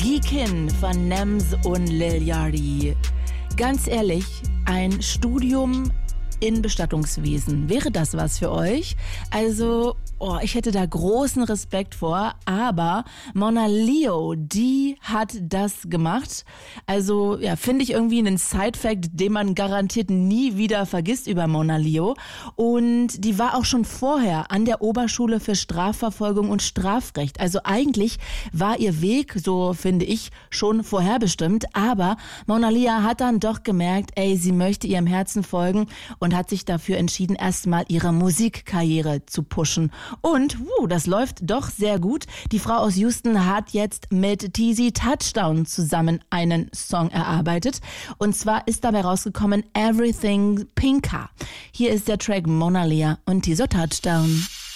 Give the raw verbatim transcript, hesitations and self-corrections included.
Geekin von Nems und Lil Yachty. Ganz ehrlich, ein Studium in Bestattungswesen, wäre das was für euch? Also, oh, ich hätte da großen Respekt vor, aber Mona Leo, die hat das gemacht. Also, ja, finde ich irgendwie einen Side-Fact, den man garantiert nie wieder vergisst über Mona Leo. Und die war auch schon vorher an der Oberschule für Strafverfolgung und Strafrecht. Also eigentlich war ihr Weg, so finde ich, schon vorherbestimmt. Aber Mona Leo hat dann doch gemerkt, ey, sie möchte ihrem Herzen folgen und hat sich dafür entschieden, erstmal ihre Musikkarriere zu pushen. Und wuh, das läuft doch sehr gut. Die Frau aus Houston hat jetzt mit Teezy Touchdown zusammen einen Song erarbeitet. Und zwar ist dabei rausgekommen Everything Pinka. Hier ist der Track Mona Leo und Teezy Touchdown.